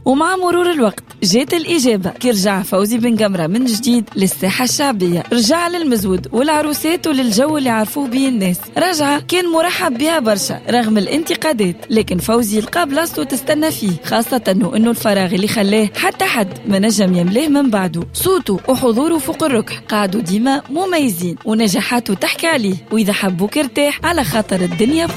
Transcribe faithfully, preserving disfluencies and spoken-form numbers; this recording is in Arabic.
ومع مرور الوقت جات الإجابة كي رجع فوزي بن قمرة من جديد للساحة الشعبية، رجع للمزود والعروسات وللجو اللي عرفوه به الناس. رجعة كان مرحب بها برشا رغم الانتقادات، لكن فوزي لقى بلاصتو تستنى فيه، خاصة انه انه الفراغ اللي خلاه حتى حد ما نجم يملاه من بعده. صوته وحضوره فوق الركح قعدوا ديما مميزين ونجاحاته تحكي عليه، واذا حبوك ارتاح على خاطر الدنيا